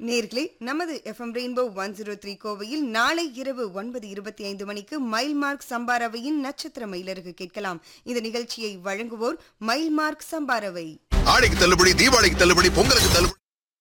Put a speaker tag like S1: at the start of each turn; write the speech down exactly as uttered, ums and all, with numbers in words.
S1: நேர்களே, நமது FM rainbow one zero three கோவையில் நாளை இரவு ஒன்பது இருபத்தி ஐந்து மணிக்கு மைல் மார்க் சம்பாரவையின் நட்சத்திர மயிலருக்கு கேட்கலாம். இந்த நிகழ்ச்சியை வழங்குவோர் மைல் மார்க் சம்பாரவை.
S2: ஆடிக்கு தள்ளுபடி, தீபாவளிக்கு தள்ளுபடி, பொங்கலுக்கு தள்ளுபடி.